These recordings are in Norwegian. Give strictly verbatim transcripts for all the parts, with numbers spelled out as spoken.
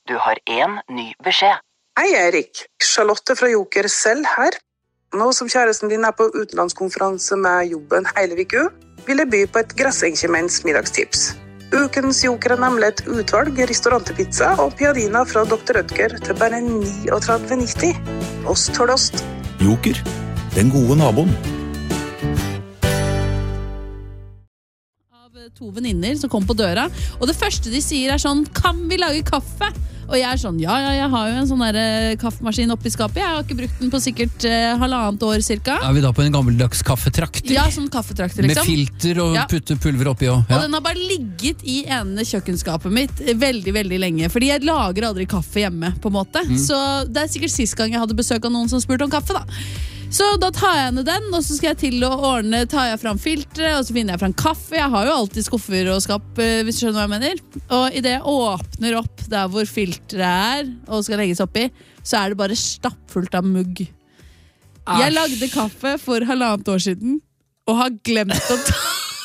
Du har en ny beskjed. Hei Erik, Charlotte fra Joker selv her. Nå som kjæresten din er på utenlandskonferanse med jobben hele viku, vil jeg by på et grassenkjemens middagstips. Ukens Joker er nemlig et utvalg restaurantepizza og piadina fra doktor Rødger til bare trettini nitti. Ost for ost. Joker, den gode naboen. Av to venninner som kom på døra, og det første de sier er sånn, kan vi lage kaffe? Og jeg er sånn, ja, ja, jeg har jo en sånn der kaffemaskin oppi skapet. Jeg har ikke brukt den på sikkert eh, halvannet år cirka. Er vi da på en gammeldags kaffetrakter? Ja, sånn kaffetrakter liksom. Med filter og ja. putte pulver oppi også. Ja. Og den har bare ligget i ene kjøkkenskapet mitt veldig, veldig lenge. Fordi jeg lager aldri kaffe hjemme, på en måte. Mm. Så det er sikkert sist gang jeg hadde besøk av noen som spurte om kaffe da. Så da tar jeg ned den, og så skal jeg til å ordne, tar jeg frem filtre, og så finner jeg frem kaffe. Jeg har jo alltid skuffer og skap, hvis du skjønner hva jeg mener. Og i det jeg åpner opp der hvor filtret er, og skal legges oppi, så er det bare stappfullt av mugg. Asch. Jeg lagde kaffe for halvannet år siden, og har glemt å ta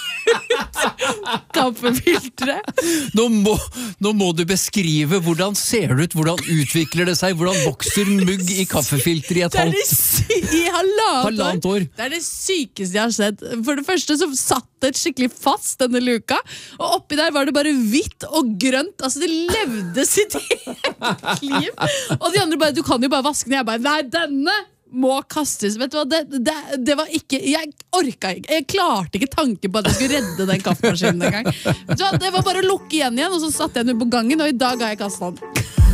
kaffefiltre. Nå må, nå må du beskrive hvordan ser det ut, hvordan utvikler det seg, hvordan vokser mugg i kaffefilter i et halvt i halvannet, halvannet år. Det er det sykeste jeg har sett. For det første så satt det skikkelig fast denne luka, og oppi der var det bare hvitt og grønt. Altså det levde sitt eget liv. Og de andre bare, du kan jo bare vaske den. Jeg bare, nei, denne må kastes, vet du hva, det, det, det var ikke, jeg orket ikke, jeg klarte ikke tanken på at jeg skulle redde den kaffemaskinen en gang. Vet du hva, det var bare å lukke igjen igjen, og så satt jeg den på gangen, og i dag har jeg kastet den.